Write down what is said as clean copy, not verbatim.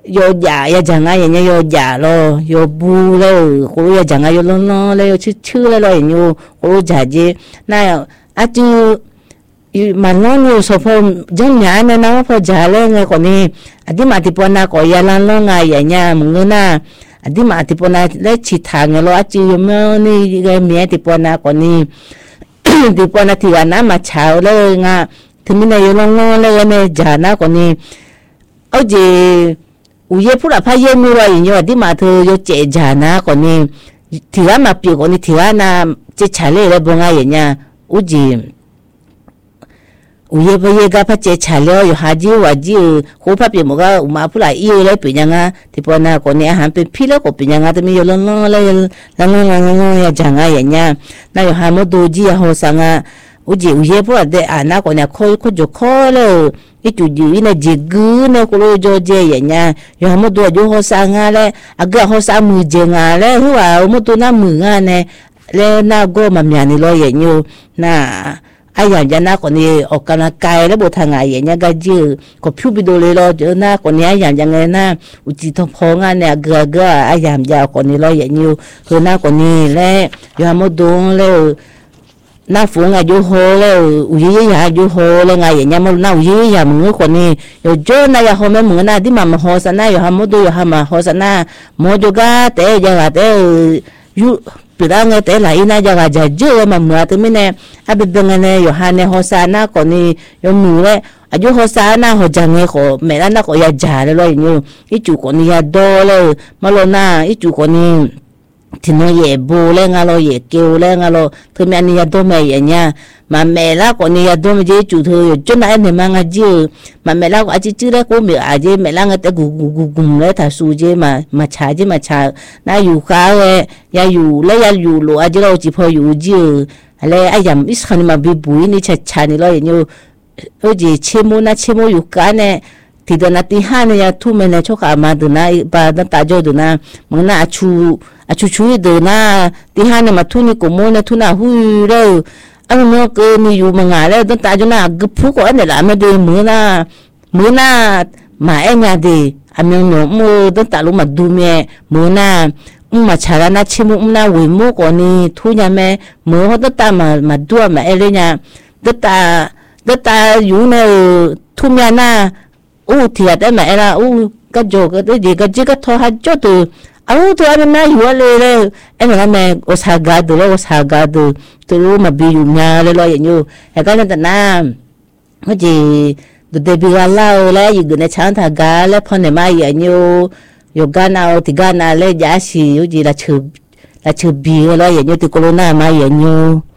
yo dạ ya chẳng ai nhá yo dạ lo yo bu lo cô ya chẳng ai yo lo lo yo chữ lo yo cô dạ gì na chứ mà nó nhiều số phong dân nhà nên nó phải trả lên ngay còn đi đi mà thì bọn nó có nhà lan lo ngay vậy nha mọi người na đi mà thì bọn nó lấy chỉ thằng lo chứ mà đi cái mía thì bọn nó còn đi thì bọn nó thì anh mà chào lên ngay thì mình này lo lên này trả nó còn đi ở gì uye phụ là phải yên mua rồi nhưng mà đi mà thôi yo chế trả nó còn đi thì anh mà biểu còn đi thì anh chế trả lên là bọn ngay vậy nha ở gì uye bây giờ phải chế trả liệu yo haji waji hồ pháp bị 뭐가 mà phụ lại yêu lấy bị nhang thì bọn nào còn này hàng bị phi lấy của bị nhang thì mình yo lo chẳng ai vậy nha na yo ham đồ gì hồ sang uye phụ là để anh còn này khôi cho khôi rồi cái chủ gì này gì cứ này cô lo cho chơi vậy nha yo ham đồ yo hồ sang này aga hồ sang mười jeng này hua một đồ na mười này le na go mà nhà này lo vậy như na ai làm cho nó còn đi ở cái cái đó bộ thằng ai vậy nha cái gì có phiếu bị đồ lấy lo chứ na còn đi ai làm cho người na chỉ thông phong anh này gờ ai làm cho còn đi lo vậy nhiều rồi na còn đi lấy giờ một đồ lấy na phụ ngày vô hồ lấy uy ya vô hồ lấy ngày vậy nha mà na uy ya mình còn đi rồi cho na ya hôm nay mình na đi mà hồ sa na rồi một đồ rồi mà hồ sa na một chỗ cái để giờ là để yu bây giờ nghe thấy lại na giờ là giờ mà mưa thì mình nè à bây giờ này yo han này hồ sa na còn đi yo mưa đấy à yo hồ sa na hồ chẳng nghe khó mẹ na có ya già rồi như cái chủ còn đi ya đô rồi mà lo na cái chủ còn đi thì nó ye bù lên ngalo ye kêu lên ngalo thì mẹ ni ya đô mẹ vậy nha mà mẹ là còn đi ya đô mà chỉ chủ thôi cho nên anh mang cái gì mà mẹ là có chỉ chứ đấy có mẹ à chứ mẹ là người ta gùng lấy thà su chứ mà chả na yu khá ấy ya yu lấy ya yu lo à chứ đâu chỉ phải yu chứ lấy ai làm ít khăn mà bị bụi ni chả ni lo như ở gì chém mô yu cá này thì đó là tí hai này thu mình này cho cả mà từ na bà nó ta cho từ na mà na chú từ na tí hai này mà thu ni cũng mua này thu na hui đâu anh nó cứ ni yu mà ngài đấy nó ta cho na cứ phú của anh này làm đi mưa na mà em nhà đi anh nó mua nó ta lúc mà du mẹ mưa na mà chả là na chim na quỷ mua của ni thu nhà mẹ mưa họ ta mà đua mà em lên nhà nó ta yu này thu nhà na thì ở đây mẹ là cái chỗ cái gì cái gì cái thô hết chỗ từ thì anh nói hiểuเลยem là mẹ ở xa gà từ mà bị dùng nhàเลยlo vậy như cái này là cái gì từ bị gà lao lấy gì cái này chẳng thà gà lấy phần này mai vậy như gà nào thì gà nào lấy giá xí cái gì là chữ bì lo vậy như từ corona mai vậy như